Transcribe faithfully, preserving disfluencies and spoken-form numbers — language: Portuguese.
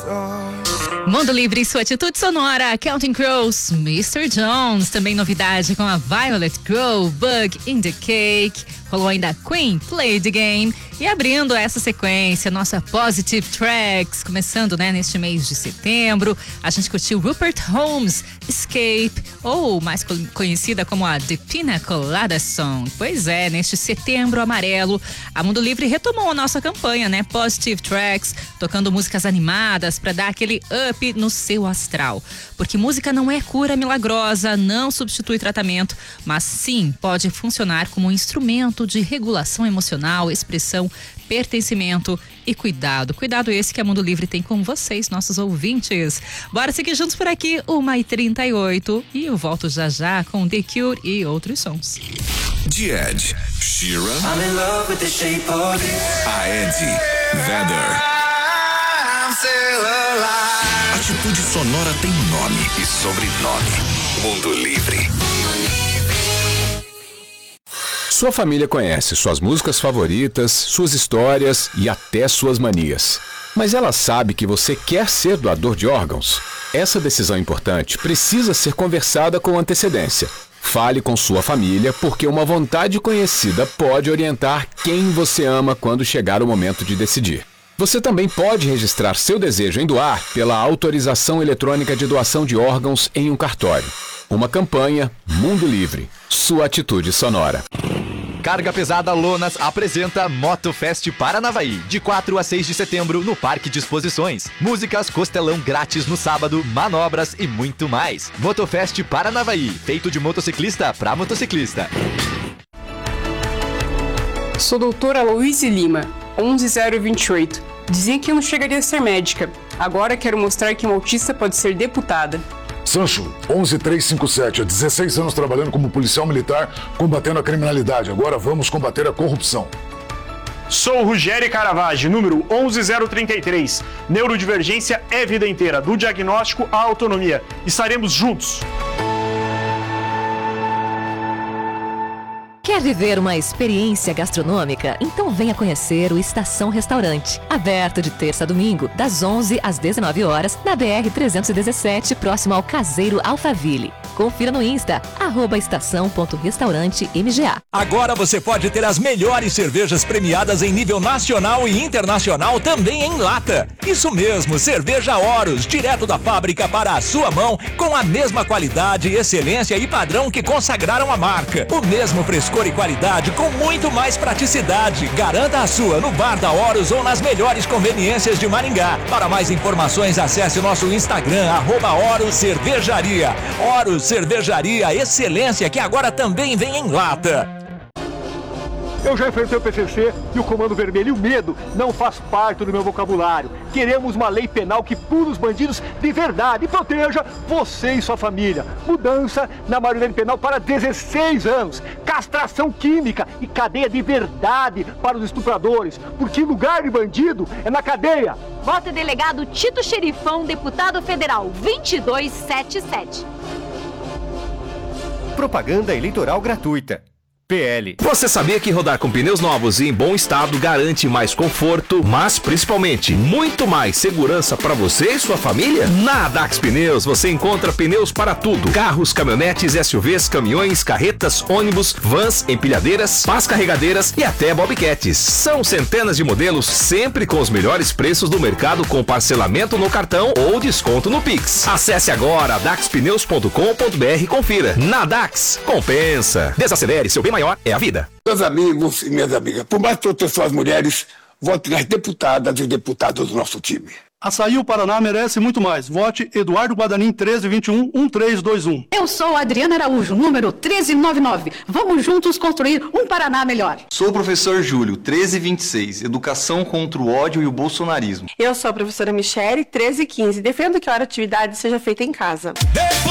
Mundo Livre e sua atitude sonora, Counting Crows, mister Jones, também novidade com a Violet Grow, Bug in the Cake, rolou ainda Queen, Play the Game, e abrindo essa sequência, nossa Positive Tracks, começando, né, neste mês de setembro, a gente curtiu Rupert Holmes, Escape, ou mais conhecida como a The Pina Colada Song. Pois é, neste setembro amarelo, a Mundo Livre retomou a nossa campanha, né, Positive Tracks, tocando músicas animadas para dar aquele up no seu astral. Porque música não é cura milagrosa, não substitui tratamento, mas sim pode funcionar como um instrumento de regulação emocional, expressão, pertencimento e cuidado. Cuidado esse que a Mundo Livre tem com vocês, nossos ouvintes. Bora seguir juntos por aqui, uma e trinta e oito, e eu volto já já com The Cure e outros sons. The Edge, Sheeran, I'm in love with the shape of it. Aedi, Vedder. Atitude Sonora tem nome e sobrenome. Mundo Livre. Sua família conhece suas músicas favoritas, suas histórias e até suas manias. Mas ela sabe que você quer ser doador de órgãos? Essa decisão importante precisa ser conversada com antecedência. Fale com sua família, porque uma vontade conhecida pode orientar quem você ama quando chegar o momento de decidir. Você também pode registrar seu desejo em doar pela autorização eletrônica de doação de órgãos em um cartório. Uma campanha Mundo Livre. Sua atitude sonora. Carga Pesada Lonas apresenta Motofest Paranavaí, de quatro a seis de setembro no Parque de Exposições. Músicas, costelão grátis no sábado, manobras e muito mais. Motofest Paranavaí, feito de motociclista para motociclista. Sou doutora Aloíse Lima, onze zero vinte e oito. Dizia que eu não chegaria a ser médica. Agora quero mostrar que uma autista pode ser deputada. Sancho, onze três cinco sete, há dezesseis anos trabalhando como policial militar, combatendo a criminalidade. Agora vamos combater a corrupção. Sou Ruggeri Caravaggio, número onze zero trinta e três. Neurodivergência é vida inteira, do diagnóstico à autonomia. Estaremos juntos. Quer viver uma experiência gastronômica? Então venha conhecer o Estação Restaurante. Aberto de terça a domingo, das onze às dezenove horas, na B R trezentos e dezessete, próximo ao Caseiro Alphaville. Confira no Insta, arroba estação ponto restaurante M G A. Agora você pode ter as melhores cervejas premiadas em nível nacional e internacional também em lata. Isso mesmo, cerveja Horus, direto da fábrica para a sua mão, com a mesma qualidade, excelência e padrão que consagraram a marca. O mesmo frescor e qualidade com muito mais praticidade. Garanta a sua no Bar da Horus ou nas melhores conveniências de Maringá. Para mais informações, acesse o nosso Instagram, arroba Horus Cervejaria. Horus Cervejaria, excelência que agora também vem em lata. Eu já enfrentei o P C C e o Comando Vermelho, e o medo não faz parte do meu vocabulário. Queremos uma lei penal que pune os bandidos de verdade e proteja você e sua família. Mudança na maioridade penal para dezesseis anos. Castração química e cadeia de verdade para os estupradores. Porque lugar de bandido é na cadeia. Vota delegado Tito Xerifão, deputado federal vinte e dois setenta e sete. Propaganda eleitoral gratuita. P L. Você sabia que rodar com pneus novos e em bom estado garante mais conforto, mas principalmente muito mais segurança para você e sua família? Na Dax Pneus você encontra pneus para tudo: carros, caminhonetes, S U Vs, caminhões, carretas, ônibus, vans, empilhadeiras, pás carregadeiras e até bobcats. São centenas de modelos, sempre com os melhores preços do mercado, com parcelamento no cartão ou desconto no Pix. Acesse agora dax pneus ponto com ponto b r e confira. Na Dax, compensa. Desacelere, seu bem maior é a vida. Meus amigos e minhas amigas, por mais proteção às mulheres, vote nas deputadas e deputados do nosso time. Açaí, o Paraná merece muito mais. Vote Eduardo Guadanin, treze vinte e um, um três dois um. Eu sou Adriana Araújo, número treze noventa e nove. Vamos juntos construir um Paraná melhor. Sou o professor Júlio, treze vinte e seis. Educação contra o ódio e o bolsonarismo. Eu sou a professora Michele, treze quinze. Defendo que a hora de atividade seja feita em casa. Depois